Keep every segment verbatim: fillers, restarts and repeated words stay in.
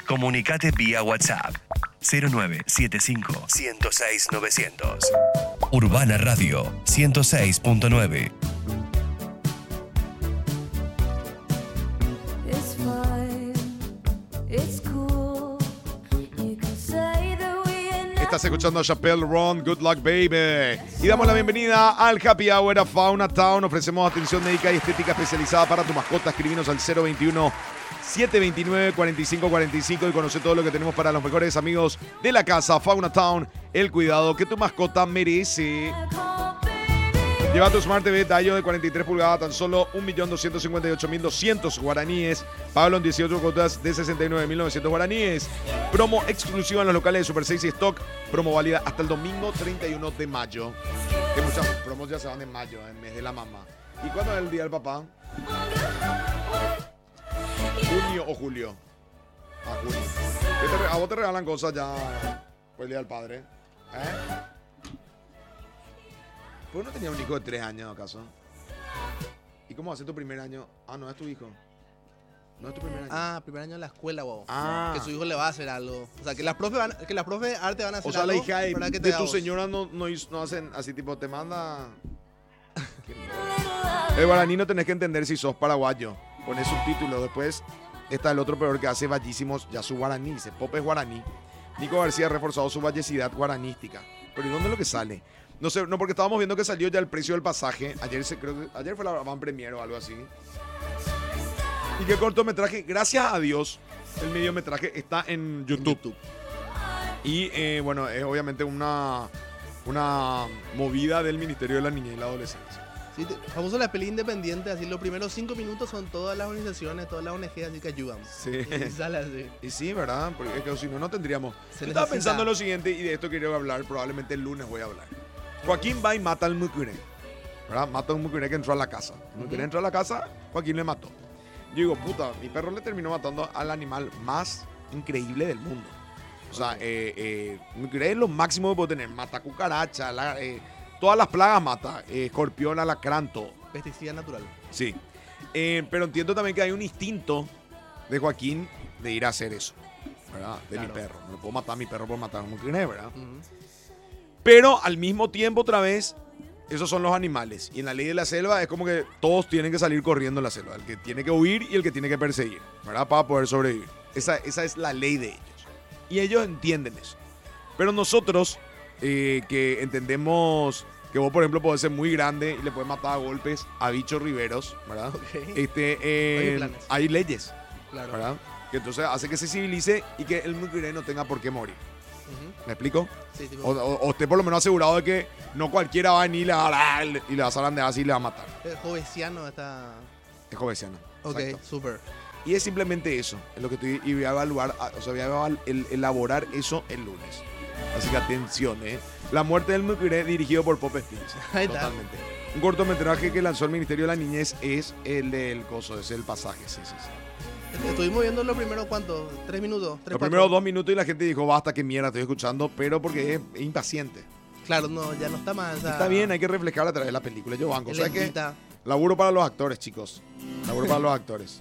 Comunicate vía WhatsApp cero nueve siete cinco, uno cero seis, novecientos. Urbana Radio ciento seis punto nueve. Estás escuchando a Chappelle Ron, Good Luck Baby. Y damos la bienvenida al Happy Hour a Fauna Town. Ofrecemos atención médica y estética especializada para tu mascota. Escribinos al cero veintiuno, setecientos veintinueve, cuarenta y cinco cuarenta y cinco y conoce todo lo que tenemos para los mejores amigos de la casa. Fauna Town, el cuidado que tu mascota merece. Lleva tu Smart T V Dayo de cuarenta y tres pulgadas, tan solo un millón doscientos cincuenta y ocho mil doscientos guaraníes. Págalo en dieciocho cuotas de sesenta y nueve mil novecientos guaraníes. Promo exclusiva en los locales de Super seis y Stock. Promo válida hasta el domingo treinta y uno de mayo. Que muchas promos ya se van en mayo, en mes de la mamá. ¿Y cuándo es el día del papá? ¿Junio o julio? Ah, junio. ¿Qué te, ¿A vos te regalan cosas ya por el día del padre? ¿Eh? ¿Por qué no tenía un hijo de tres años acaso? ¿Y cómo va a ser tu primer año? Ah, no es tu hijo. No es tu primer año. Ah, primer año en la escuela, wow. Ah. Que su hijo le va a hacer algo. O sea, que las profes van, que las profes de arte van a hacer O sea, algo. la hija de, para que te de da tu vos. señora no, no, no hacen así, tipo, te manda... El guaraní no tenés que entender si sos paraguayo. Pones subtítulos. Después está el otro peor que hace ballísimos ya su guaraní. Dice, Pope es guaraní. Nico García ha reforzado su vallesidad guaranística. Pero ¿y dónde es lo que sale? No sé, no, porque estábamos viendo que salió ya el precio del pasaje. Ayer se creo que ayer fue la van premier o algo así. Y que cortometraje, gracias a Dios, el mediometraje está en YouTube. YouTube. Y eh, bueno, es obviamente una, una movida del Ministerio de la Niñez y la Adolescencia. Sí, te, famoso la peli independiente, así los primeros cinco minutos son todas las organizaciones, todas las O N G, así que ayudan. Sí. Y sale así. Y sí, ¿verdad? Porque es que si no, no tendríamos. Se Yo estaba necesita. pensando en lo siguiente y de esto quiero hablar, probablemente el lunes voy a hablar. Joaquín va y mata al mucuré, ¿verdad? Mata a un mucuré que entró a la casa. El mucuré Uh-huh. entró a la casa, Joaquín le mató. Yo digo, puta, mi perro le terminó matando al animal más increíble del mundo. O sea, eh, eh, mucuré es lo máximo que puedo tener. Mata cucaracha, la, eh, todas las plagas mata. Eh, escorpión, alacrán, todo. Pesticida natural. Sí. Eh, pero entiendo también que hay un instinto de Joaquín de ir a hacer eso, ¿verdad? De Claro. mi perro. No puedo matar a mi perro por matar a un mucuré, ¿verdad? Uh-huh. Pero al mismo tiempo, otra vez, esos son los animales. Y en la ley de la selva es como que todos tienen que salir corriendo en la selva. El que tiene que huir y el que tiene que perseguir, ¿verdad? Para poder sobrevivir. Esa, esa es la ley de ellos. Y ellos entienden eso. Pero nosotros, eh, que entendemos que vos, por ejemplo, podés ser muy grande y le puedes matar a golpes a bichos riberos, ¿verdad? Ok. Este, eh, Hay planes. hay leyes, Claro. ¿verdad? Que entonces hace que se civilice y que el mucuré no tenga por qué morir. Uh-huh. ¿Me explico? Sí, tipo, O, o, o esté por lo menos asegurado de que no cualquiera va a venir y le va a, y le va a zarandear así y le va a matar. el jovesiano está... Es jovesiano. Ok, Exacto. súper. Y es simplemente eso. Es lo que estoy. Y voy a evaluar. O sea, voy a eval- el- elaborar eso el lunes. Así que atención, ¿eh? La muerte del mucuré dirigido por Pop Spins. Ahí está. Totalmente. Un cortometraje que lanzó el Ministerio de la Niñez es el del coso, es el pasaje. Sí, sí, sí. Estuvimos viendo los primeros, ¿cuántos? ¿Tres minutos? ¿Tres, Los cuatro? primeros dos minutos y la gente dijo, basta, que mierda, estoy escuchando, pero porque es, es impaciente. Claro, no, ya no está más. esa- Está bien, hay que reflejar a través de la película. Yo banco. es ¿Sabes qué? lentita. Laburo para los actores, chicos. Laburo para los actores.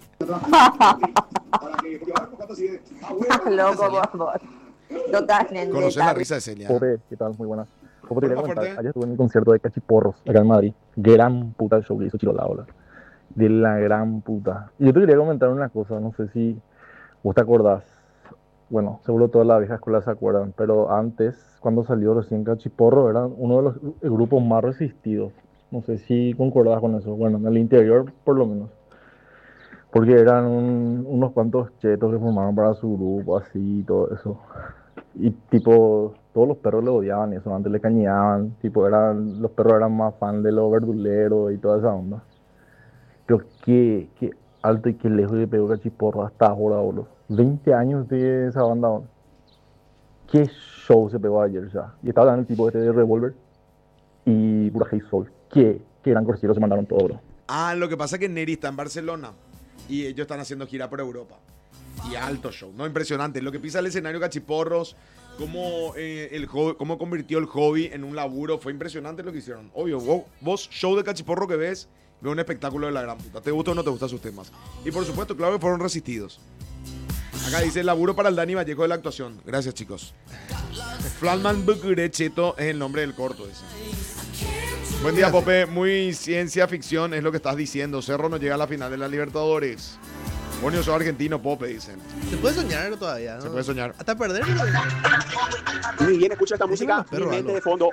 Loco, por favor. Totalmente. ¿Conocen la risa de Celia? Pope, ¿qué tal? Muy buenas. Como te quería Hola, comentar, fuerte. ayer estuve en el concierto de Cachiporros, acá en Madrid. Gran puta el show que hizo Chilo Laola. De la gran puta. Y yo te quería comentar una cosa, no sé si vos te acordás. Bueno, seguro toda la vieja escuela se acuerdan, pero antes, cuando salió recién Cachiporro, era uno de los grupos más resistidos. No sé si concordás con eso. Bueno, en el interior, por lo menos. Porque eran un- unos cuantos chetos que formaron para su grupo, así y todo eso. Y tipo, todos los perros le odiaban eso, antes le cañaban, tipo, eran, los perros eran más fan de los verduleros y toda esa onda. Pero qué, qué alto y qué lejos le pegó Cachiporro hasta ahora, boludo. veinte años de esa banda, boludo. Qué show se pegó ayer ya. Y estaba hablando el tipo este de Revolver y Pura Hey Soul. Qué, qué gran concierto se mandaron todos, bro. Ah, lo que pasa es que Neri está en Barcelona y ellos están haciendo gira por Europa. Y alto show, ¿no? Impresionante. Lo que pisa el escenario Cachiporros, cómo, eh, el hobby, cómo convirtió el hobby en un laburo, fue impresionante lo que hicieron. Obvio, vos, vos show de Cachiporro que ves, ves un espectáculo de la gran puta. ¿Te gusta o no te gustan sus temas? Y por supuesto, claro que fueron resistidos. Acá dice laburo para el Dani Vallejo de la actuación. Gracias, chicos. Flatman Bukure Cheto es el nombre del corto, dice. Buen día, Pope. Muy ciencia ficción es lo que estás diciendo. Cerro no llega a la final de la Libertadores. Bonio, soy argentino, Pope, dicen. Se puede soñar todavía, ¿no? Se puede soñar. Hasta perder. Muy bien, escucha esta música. Mi mente de fondo.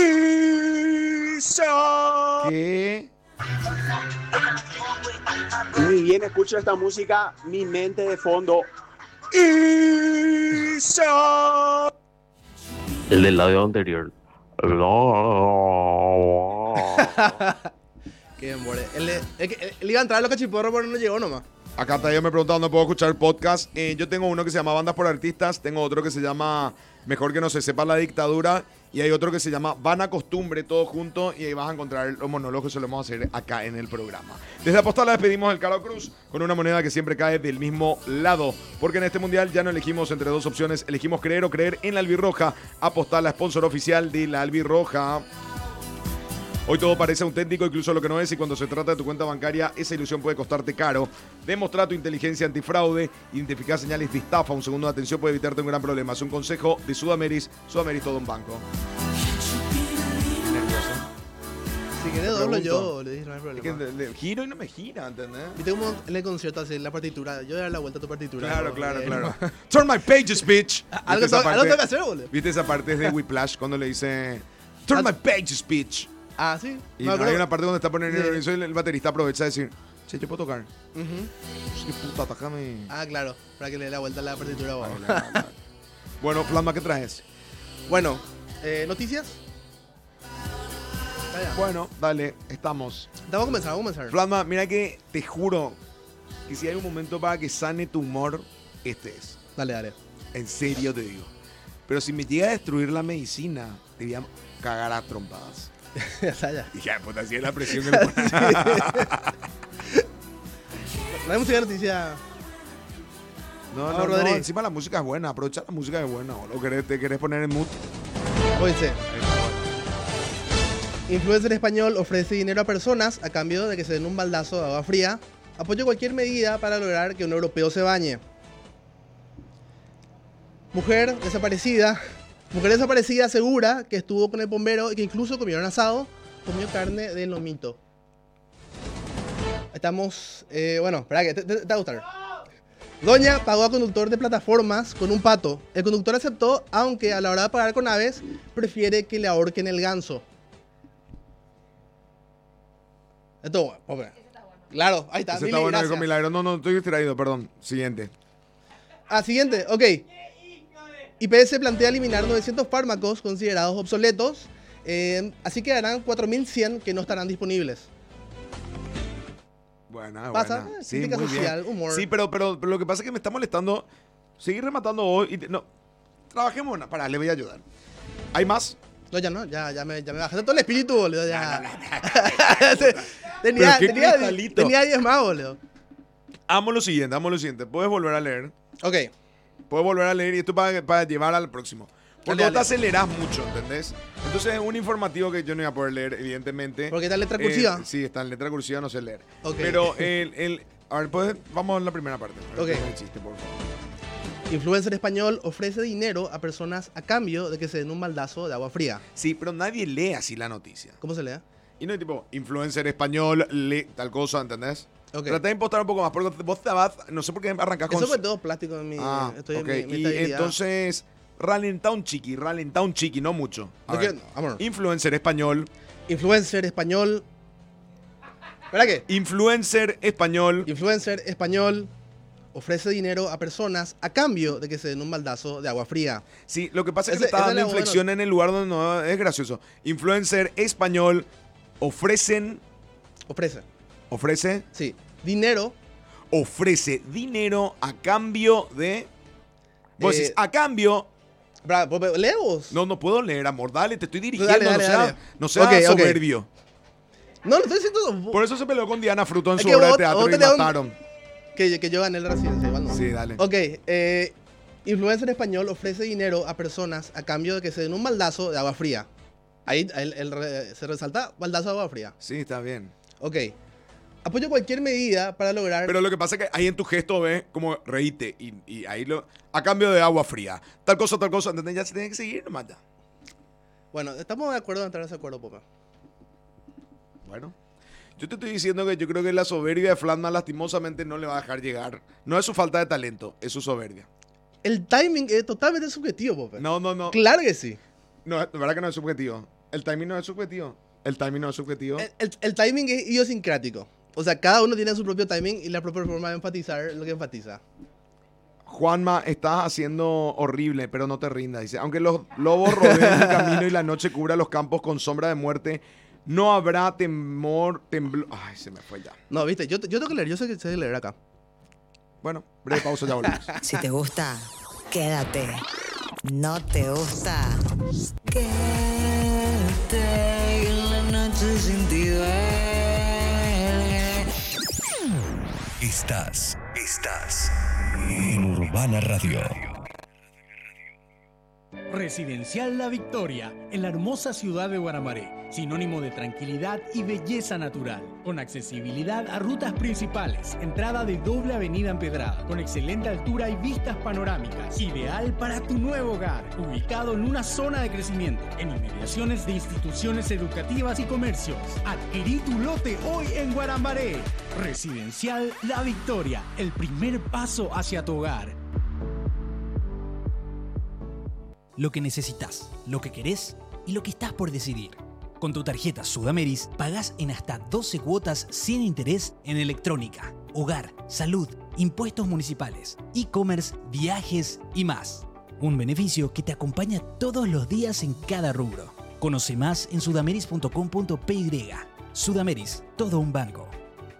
Isa. ¿Qué? Muy bien, escucha esta música. Mi mente de fondo. Isa. El del lado anterior. Qué more. Él, él, él, él iba a entrar a los cachiporros, pero no llegó nomás. Acá Tayo me preguntaba dónde puedo escuchar podcast. Eh, yo tengo uno que se llama Bandas por Artistas, tengo otro que se llama Mejor que no se sepa la dictadura y hay otro que se llama Vana Costumbre, todo junto, y ahí vas a encontrar los monólogos que solemos hacer acá en el programa. Desde Apostala despedimos el Caro Cruz con una moneda que siempre cae del mismo lado, porque en este mundial ya no elegimos entre dos opciones, elegimos creer o creer en la albirroja. Apostala, sponsor oficial de la albirroja. Hoy todo parece auténtico, incluso lo que no es, y cuando se trata de tu cuenta bancaria, esa ilusión puede costarte caro. Demostrar tu inteligencia antifraude, identificar señales de estafa, un segundo de atención puede evitarte un gran problema. Es un consejo de Sudameris, Sudameris todo un banco. Nervioso. Si querés doblo yo, le dije, no hay Es problema. que le, le giro y no me gira, ¿entendés? Viste como en el concierto así, la partitura, yo voy a dar la vuelta a tu partitura. Claro, ¿no? claro, Eh, claro. Turn my pages, bitch. Algo ¿Viste esa tengo algo tengo que parte? hacer, boludo. ¿Viste esa parte de Whiplash cuando le dice Turn my pages, bitch? Ah, sí. Y Me hay acuerdo. una parte donde está poniendo Sí. nervioso y el baterista aprovecha a decir, che, yo puedo tocar. Ujú. Sí, puta, atájame. Ah, claro, para que le dé la vuelta a la partitura. Bueno, Vale, vale, vale. Bueno, Plasma, ¿qué traes? bueno eh, ¿noticias? Vaya. Bueno, dale, estamos. Vamos a comenzar, vamos a comenzar. Plasma, mira que te juro que si hay un momento para que sane tu humor, este es. Dale, dale. En serio te digo. Pero si me llega a destruir la medicina, te voy a cagar a trompadas. Ya está, ya. Y ya, pues así es la presión que me pone. No hay música de noticia. No, Vamos, no, no, Rodri. encima la música es buena. Aprovecha la música es buena. ¿O querés, te querés poner en mood? Oíste. Influencer español ofrece dinero a personas a cambio de que se den un baldazo de agua fría. Apoyo cualquier medida para lograr que un europeo se bañe. Mujer desaparecida. Mujer desaparecida asegura que estuvo con el bombero y que incluso comieron asado. Comió carne de lomito. Estamos... Eh, bueno, espera que te, te, te va a gustar. Doña pagó a conductor de plataformas con un pato. El conductor aceptó, aunque a la hora de pagar con aves, prefiere que le ahorquen el ganso. Esto bueno, pobre. Claro, ahí está. Ese Mili, está bueno, gracias. dijo Milagro. No, no, estoy distraído, perdón. Siguiente. Ah, siguiente, ok. I P S plantea eliminar novecientos fármacos considerados obsoletos, eh, así que harán cuatro mil cien que no estarán disponibles. Buena, Pasa, buena. eh, Sí, crítica muy social, bien. humor. Sí, pero, pero, pero lo que pasa es que me está molestando. Seguir rematando hoy. Y te- no, trabajemos. Una, pará, le voy a ayudar. ¿Hay más? No, ya no, ya, ya, me, ya me bajaste todo el espíritu, boludo. Ya. Pero tenía, qué tenía, cristalito. tenía diez más, boludo. Amo lo siguiente, amo lo siguiente. Puedes volver a leer. Ok, Puedes volver a leer y esto para, para llevar al próximo. Porque Dale, vos te dale. acelerás mucho, ¿entendés? Entonces es un informativo que yo no iba a poder leer, evidentemente. porque está en letra Eh, cursiva. sí, está en letra cursiva, no sé leer. Ok. Pero el, el... A ver, pues, vamos a la primera parte. A ver, Ok. ¿qué es el chiste, por favor? Influencer español ofrece dinero a personas a cambio de que se den un baldazo de agua fría. Sí, pero nadie lee así la noticia. ¿Cómo se lee? Y no es tipo, influencer español, lee tal cosa, ¿entendés? Ok. Trata de impostar un poco más, porque vos te vas, no sé por qué arrancás con... Eso fue todo plástico en mi, Ah, estoy ok. en mi, mi Y estabilidad. entonces, ralentá un chiqui, ralentá un chiqui, no mucho. A No ver. quiero- amor. Influencer español, Influencer español. ¿Espera qué? influencer español. Influencer español ofrece dinero a personas a cambio de que se den un baldazo de agua fría. Sí, lo que pasa es que Ese- le está esa dando es la buena inflexión en el lugar donde no es gracioso. Influencer español ofrecen, Ofrece, ofrece, sí, dinero. ofrece dinero a cambio de... Vos Eh, decís, a cambio... Bra- vos- lee vos. No, no puedo leer, amor. Dale, te estoy dirigiendo. Dale, dale, no sea, dale. no sea Ok, ok. soberbio. No, no estoy diciendo Por eso se peleó con Diana Fruto en Es su que obra de vos- teatro vos y te le da un- mataron. que, que yo gané la residencia. Igual no. Sí, dale. Ok, eh, influencer español ofrece dinero a personas a cambio de que se den un baldazo de agua fría. Ahí el- el re- se resalta baldazo de agua fría. Sí, está bien. Ok. Apoyo cualquier medida para lograr... Pero lo que pasa es que ahí en tu gesto ves como reíte y, y ahí lo... A cambio de agua fría. Tal cosa, tal cosa, ¿entendés? Ya se tiene que seguir nomás ya. Bueno, estamos de acuerdo en entrar en ese acuerdo, Popa. Bueno. Yo te estoy diciendo que yo creo que la soberbia de Flandman lastimosamente no le va a dejar llegar. No es su falta de talento, es su soberbia. El timing es totalmente subjetivo, Popa. No, no, no. Claro que sí. No, de verdad que no es subjetivo. El timing no es subjetivo. El timing no es subjetivo. El, el, el timing es idiosincrático. O sea, cada uno tiene su propio timing y la propia forma de enfatizar lo que enfatiza. Juanma, estás haciendo horrible, pero no te rindas. Dice, aunque los lobos rodeen el camino y la noche cubra los campos con sombra de muerte, no habrá temor, temblor... Ay, se me fue ya. No, viste, yo, yo tengo que leer, yo sé que sé leer acá. Bueno, breve pausa, ya volvemos. Si te gusta, quédate. No te gusta, quédate en la noche sin ti duele. Estás, estás en Urbana Radio. Residencial La Victoria, en la hermosa ciudad de Guaramaré, sinónimo de tranquilidad y belleza natural, con accesibilidad a rutas principales, entrada de doble avenida empedrada, con excelente altura y vistas panorámicas, ideal para tu nuevo hogar, ubicado en una zona de crecimiento, en inmediaciones de instituciones educativas y comercios. Adquirí tu lote hoy en Guaramaré. Residencial La Victoria, el primer paso hacia tu hogar. Lo que necesitas, lo que querés y lo que estás por decidir. Con tu tarjeta Sudameris pagás en hasta doce cuotas sin interés en electrónica, hogar, salud, impuestos municipales, e-commerce, viajes y más. Un beneficio que te acompaña todos los días en cada rubro. Conoce más en sudameris punto com punto p y. Sudameris, todo un banco.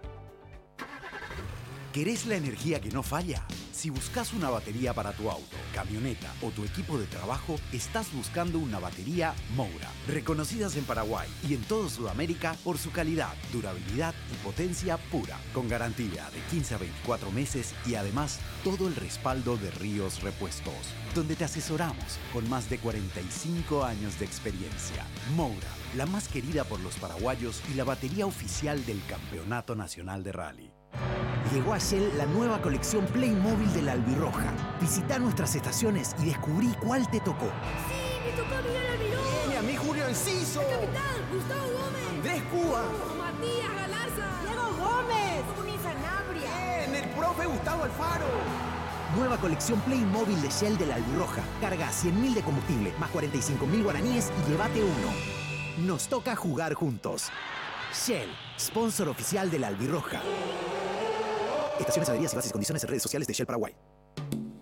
¿Querés la energía que no falla? Si buscas una batería para tu auto, camioneta o tu equipo de trabajo, estás buscando una batería Moura. Reconocidas en Paraguay y en toda Sudamérica por su calidad, durabilidad y potencia pura. Con garantía de quince a veinticuatro meses y además todo el respaldo de Ríos Repuestos, donde te asesoramos con más de cuarenta y cinco años de experiencia. Moura, la más querida por los paraguayos y la batería oficial del Campeonato Nacional de Rally. Llegó a Shell la nueva colección Playmobil de la Albirroja. Visita nuestras estaciones y descubrí cuál te tocó. Sí, me tocó Miguel Almirón. Bien, y a mí Julio Enciso. El capitán, Gustavo Gómez. Andrés Cuba. Matías Galarza. Diego Gómez. Juni Sanabria. Bien, el profe Gustavo Alfaro. Nueva colección Playmobil de Shell de la Albirroja. Carga cien mil de combustible, más cuarenta y cinco mil guaraníes y llévate uno. Nos toca jugar juntos. Shell, sponsor oficial de la Albirroja. Estaciones, averías y bases y condiciones en redes sociales de Shell Paraguay.